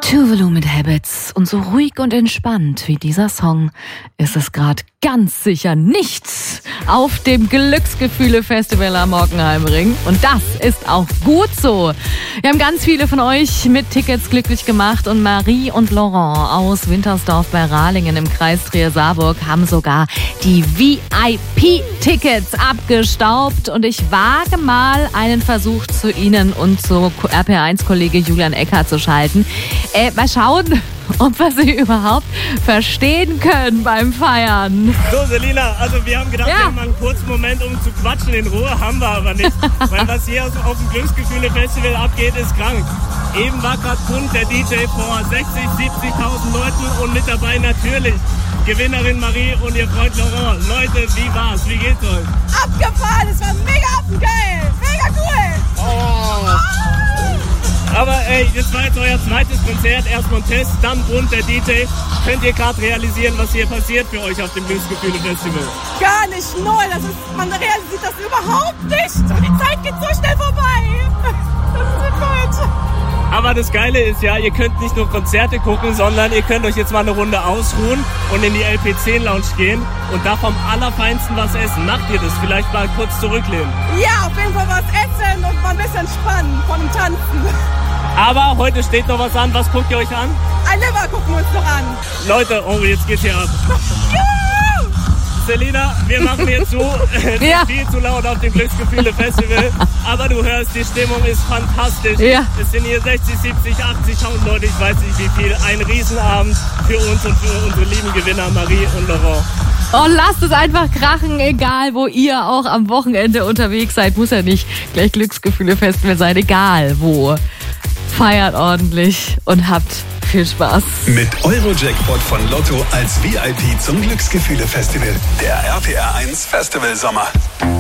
Two Volume Habits. Und so ruhig und entspannt wie dieser Song ist es gerade ganz sicher nichts auf dem Glücksgefühle-Festival am Hockenheimring. Und das ist auch gut so. Wir haben ganz viele von euch mit Tickets glücklich gemacht und Marie und Laurent aus Wintersdorf bei Rahlingen im Kreis Trier-Saarburg haben sogar die VIP-Tickets abgestaubt. Und ich wage mal einen Versuch zu Ihnen und zu RPR1-Kollege Julian Eckhardt zu schalten. Mal schauen, ob wir sie überhaupt verstehen können beim Feiern. So, Selina, also wir haben gedacht, wir haben mal einen kurzen Moment, um zu quatschen in Ruhe, haben wir aber nicht. Weil was hier auf dem Glücksgefühle-Festival abgeht, ist krank. Eben war gerade bunt der DJ vor 60.000, 70.000 Leuten und mit dabei natürlich Gewinnerin Marie und ihr Freund Laurent. Leute, wie war's? Wie geht's euch? Abgefahren, es war mega geil, mega cool. Aber ey, das war jetzt euer zweites Konzert, erstmal ein Test, dann bunt der DJ. Könnt ihr gerade realisieren, was hier passiert für euch auf dem Glücksgefühle-Festival? Gar nicht, null. Man realisiert das überhaupt nicht. Die Zeit geht so schnell vorbei. Das ist so gut. Aber das Geile ist ja, ihr könnt nicht nur Konzerte gucken, sondern ihr könnt euch jetzt mal eine Runde ausruhen und in die LP10-Lounge gehen und da vom Allerfeinsten was essen. Macht ihr das? Vielleicht mal kurz zurücklehnen. Ja, auf jeden Fall was essen und mal ein bisschen spannen von dem Tanzen. Aber heute steht noch was an. Was guckt ihr euch an? Ein Liver gucken wir uns noch an. Leute, oh, jetzt geht's hier ab. Selina, wir machen jetzt so, viel zu laut auf dem Glücksgefühle-Festival, aber du hörst, die Stimmung ist fantastisch. Ja. Es sind hier 60, 70, 80.000 Leute, ich weiß nicht wie viel. Ein Riesenabend für uns und für unsere lieben Gewinner Marie und Laurent. Oh, lasst es einfach krachen, egal wo ihr auch am Wochenende unterwegs seid. Muss ja nicht gleich Glücksgefühle-Festival sein, egal wo. Feiert ordentlich und habt viel Spaß. Mit Eurojackpot von Lotto als VIP zum Glücksgefühle-Festival. Der RPR1 Festival Sommer.